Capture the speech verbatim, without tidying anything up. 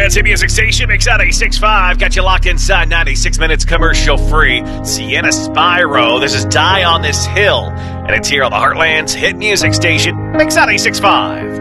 Heartland's hit music station, Mix out eight six five. Got you locked inside ninety-six minutes commercial free. Sienna Spyro. This is Die on This Hill. And it's here on the Heartland's hit music station, Mix out eight six five.